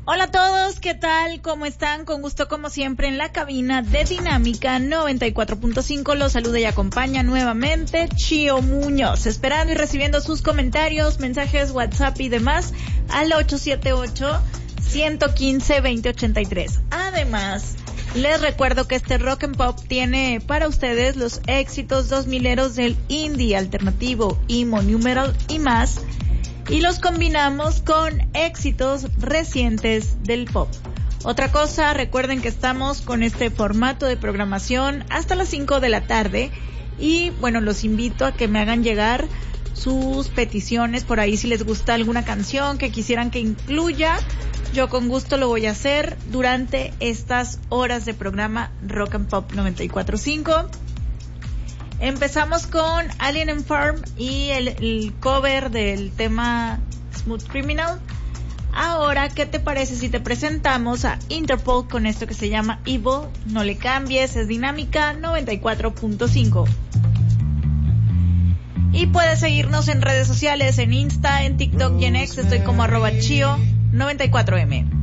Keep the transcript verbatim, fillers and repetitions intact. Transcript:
Hola a todos, ¿qué tal? ¿Cómo están? Con gusto como siempre en la cabina de Dinámica noventa y cuatro punto cinco. Los saluda y acompaña nuevamente Chio Muñoz, esperando y recibiendo sus comentarios, mensajes, WhatsApp y demás al ocho siete ocho, uno uno cinco, dos cero ocho tres. Además, les recuerdo que este Rock and Pop tiene para ustedes los éxitos dos mileros del indie, alternativo, emo, new metal y más, y los combinamos con éxitos recientes del pop. Otra cosa, recuerden que estamos con este formato de programación hasta las cinco de la tarde y bueno, los invito a que me hagan llegar sus peticiones por ahí si les gusta alguna canción que quisieran que incluya. Yo con gusto lo voy a hacer durante estas horas de programa Rock and Pop noventa y cuatro punto cinco. Empezamos con Alien and Farm y el, el cover del tema Smooth Criminal. Ahora, ¿qué te parece si te presentamos a Interpol con esto que se llama Evil? No le cambies, es Dinámica noventa y cuatro punto cinco. Y puedes seguirnos en redes sociales, en Insta, en TikTok y en X. Estoy como arroba Chio noventa y cuatro eme.